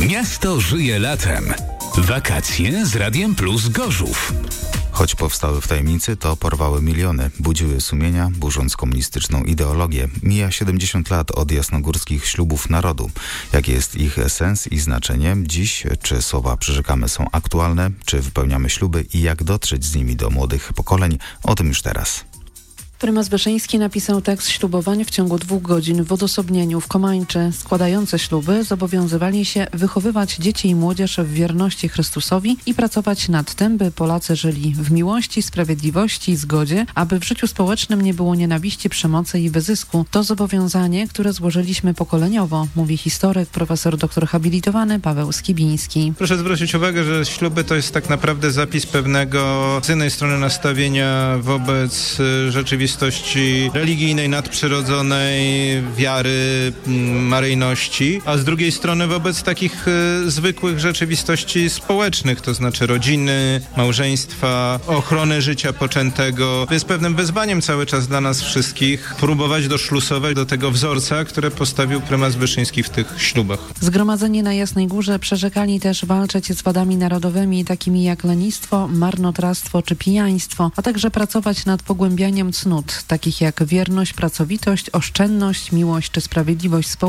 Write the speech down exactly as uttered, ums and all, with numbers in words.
Miasto żyje latem. Wakacje z Radiem Plus Gorzów. Choć powstały w tajemnicy, to porwały miliony, budziły sumienia, burząc komunistyczną ideologię. Mija siedemdziesiąt lat od jasnogórskich ślubów narodu. Jaki jest ich sens i znaczenie dziś? Czy słowa przyrzekamy są aktualne? Czy wypełniamy śluby i jak dotrzeć z nimi do młodych pokoleń? O tym już teraz. Prymas Wyszyński napisał tekst ślubowań w ciągu dwóch godzin w odosobnieniu w Komańczy. Składające śluby zobowiązywali się wychowywać dzieci i młodzież w wierności Chrystusowi i pracować nad tym, by Polacy żyli w miłości, sprawiedliwości i zgodzie, aby w życiu społecznym nie było nienawiści, przemocy i wyzysku. To zobowiązanie, które złożyliśmy pokoleniowo, mówi historyk, profesor doktor habilitowany Paweł Skibiński. Proszę zwrócić uwagę, że śluby to jest tak naprawdę zapis pewnego z jednej strony nastawienia wobec rzeczywistości religijnej, nadprzyrodzonej, wiary, maryjności, a z drugiej strony wobec takich y, zwykłych rzeczywistości społecznych, to znaczy rodziny, małżeństwa, ochrony życia poczętego. Jest pewnym wyzwaniem cały czas dla nas wszystkich próbować doszlusować do tego wzorca, które postawił prymas Wyszyński w tych ślubach. Zgromadzeni na Jasnej Górze przyrzekali też walczyć z wadami narodowymi takimi jak lenistwo, marnotrawstwo czy pijaństwo, a także pracować nad pogłębianiem cnót, takich jak wierność, pracowitość, oszczędność, miłość czy sprawiedliwość społeczna.